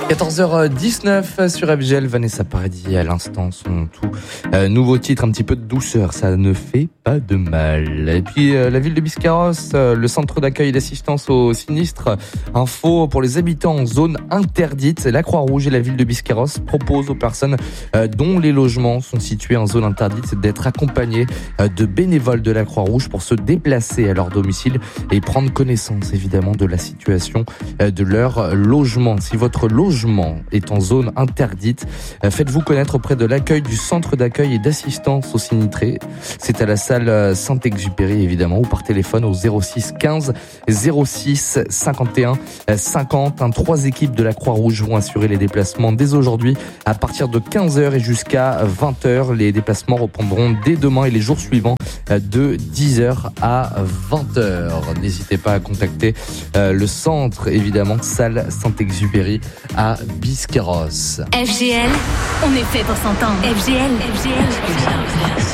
14h19 sur FGL, Vanessa Paradis à l'instant, son tout nouveau titre, un petit peu de douceur, ça ne fait pas de mal. Et puis la ville de Biscarrosse, le centre d'accueil et d'assistance aux sinistres, info pour les habitants en zone interdite. La Croix-Rouge et la ville de Biscarrosse proposent aux personnes dont les logements sont situés en zone interdite d'être accompagnés de bénévoles de la Croix-Rouge pour se déplacer à leur domicile et prendre connaissance évidemment de la situation de leur logement. Si votre logement est en zone interdite, faites-vous connaître auprès de l'accueil du centre d'accueil et d'assistance aux sinistrés. C'est à la salle Saint-Exupéry évidemment, ou par téléphone au 06 15 06 51 50. 3 équipes de la Croix-Rouge vont assurer les déplacements dès aujourd'hui à partir de 15h et jusqu'à 20h. Les déplacements reprendront dès demain et les jours suivants de 10h à 20h. N'hésitez pas à contacter le centre évidemment, salle Saint-Exupéry à Biscarrosse. FGL, on est fait pour s'entendre. FGL.